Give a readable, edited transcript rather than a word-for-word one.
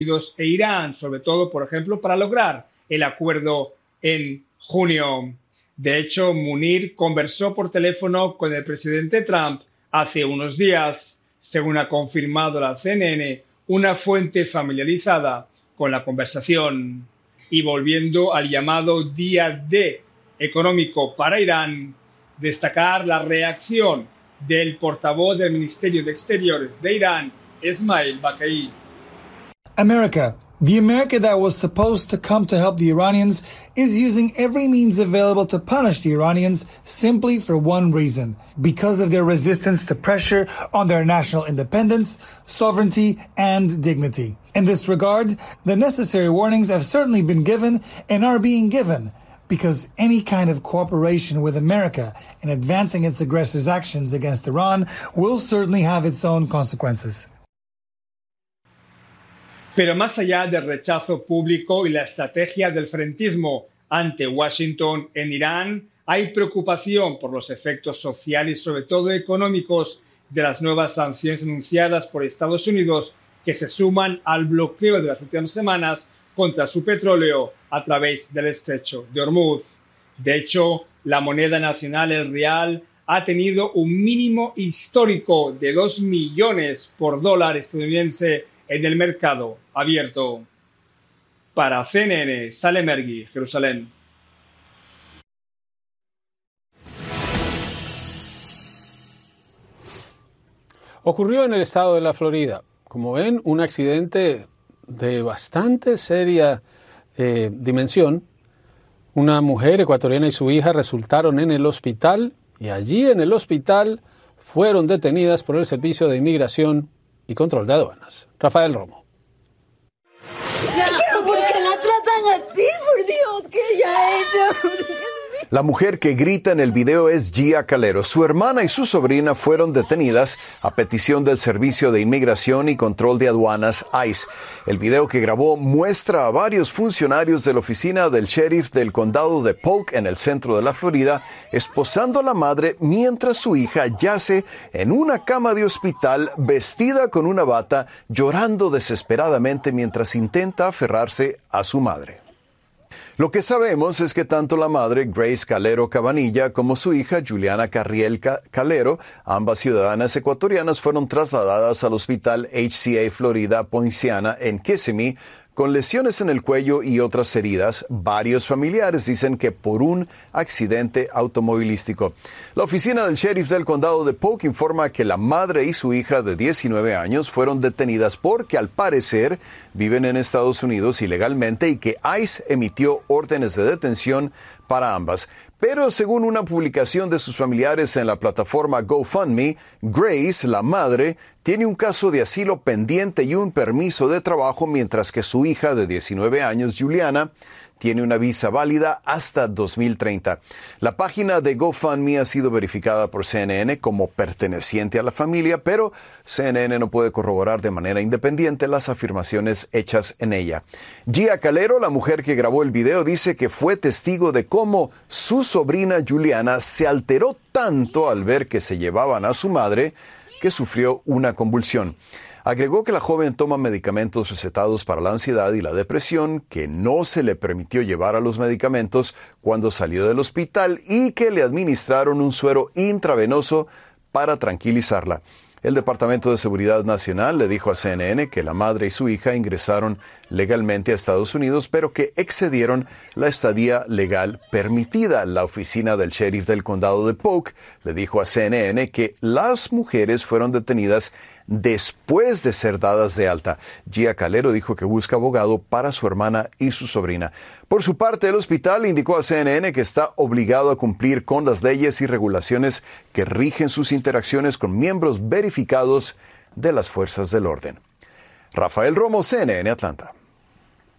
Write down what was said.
Unidos e Irán, sobre todo, por ejemplo, para lograr el acuerdo en junio. De hecho, Munir conversó por teléfono con el presidente Trump hace unos días, según ha confirmado la CNN, una fuente familiarizada con la conversación. Y volviendo al llamado Día D económico para Irán, destacar la reacción del portavoz del Ministerio de Exteriores de Irán, Esmail Baqai. America, the America that was supposed to come to help the Iranians, is using every means available to punish the Iranians simply for one reason: because of their resistance to pressure on their national independence, sovereignty, and dignity. In this regard, the necessary warnings have certainly been given and are being given, because any kind of cooperation with America in advancing its aggressors' actions against Iran will certainly have its own consequences. Pero más allá del rechazo público y la estrategia del frentismo ante Washington en Irán, hay preocupación por los efectos sociales y sobre todo económicos de las nuevas sanciones anunciadas por Estados Unidos, que se suman al bloqueo de las últimas semanas contra su petróleo a través del estrecho de Hormuz. De hecho, la moneda nacional, el rial, ha tenido un mínimo histórico de 2 millones por dólar estadounidense en el mercado abierto. Para CNN, Salem Ergui, Jerusalén. Ocurrió en el estado de la Florida. Como ven, un accidente de bastante seria dimensión. Una mujer ecuatoriana y su hija resultaron en el hospital y allí en el hospital fueron detenidas por el Servicio de Inmigración y Control de Aduanas. Rafael Romo. ¿Pero por qué la tratan así? Por Dios, ¿qué ella ha hecho? La mujer que grita en el video es Gia Calero. Su hermana y su sobrina fueron detenidas a petición del Servicio de Inmigración y Control de Aduanas, ICE. El video que grabó muestra a varios funcionarios de la oficina del sheriff del condado de Polk en el centro de la Florida esposando a la madre mientras su hija yace en una cama de hospital vestida con una bata, llorando desesperadamente mientras intenta aferrarse a su madre. Lo que sabemos es que tanto la madre, Grace Calero Cabanilla, como su hija, Juliana Carriel Calero, ambas ciudadanas ecuatorianas, fueron trasladadas al hospital HCA Florida Poinciana en Kissimmee con lesiones en el cuello y otras heridas. Varios familiares dicen que por un accidente automovilístico. La oficina del sheriff del condado de Polk informa que la madre y su hija de 19 años fueron detenidas porque al parecer viven en Estados Unidos ilegalmente y que ICE emitió órdenes de detención para ambas. Pero según una publicación de sus familiares en la plataforma GoFundMe, Grace, la madre, tiene un caso de asilo pendiente y un permiso de trabajo, mientras que su hija de 19 años, Juliana, tiene una visa válida hasta 2030. La página de GoFundMe ha sido verificada por CNN como perteneciente a la familia, pero CNN no puede corroborar de manera independiente las afirmaciones hechas en ella. Gia Calero, la mujer que grabó el video, dice que fue testigo de cómo su sobrina Juliana se alteró tanto al ver que se llevaban a su madre que sufrió una convulsión. Agregó que la joven toma medicamentos recetados para la ansiedad y la depresión, que no se le permitió llevar a los medicamentos cuando salió del hospital y que le administraron un suero intravenoso para tranquilizarla. El Departamento de Seguridad Nacional le dijo a CNN que la madre y su hija ingresaron legalmente a Estados Unidos, pero que excedieron la estadía legal permitida. La oficina del sheriff del condado de Polk le dijo a CNN que las mujeres fueron detenidas después de ser dadas de alta. Gia Calero dijo que busca abogado para su hermana y su sobrina. Por su parte, el hospital indicó a CNN que está obligado a cumplir con las leyes y regulaciones que rigen sus interacciones con miembros verificados de las fuerzas del orden. Rafael Romo, CNN, Atlanta.